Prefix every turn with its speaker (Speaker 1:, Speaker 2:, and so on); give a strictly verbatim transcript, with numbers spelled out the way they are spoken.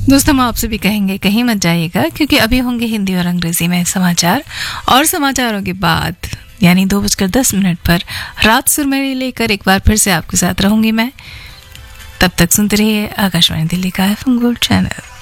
Speaker 1: दोस्तों, हम आपसे भी कहेंगे कहीं मत जाइएगा, क्योंकि अभी होंगे हिंदी और अंग्रेजी में समाचार, और समाचारों के बाद यानी दो बजकर दस मिनट पर रात सुरमई लेकर एक बार फिर से आपके साथ रहूंगी मैं। तब तक सुनते रहिए आकाशवाणी दिल्ली का एफ एम गोल्ड चैनल।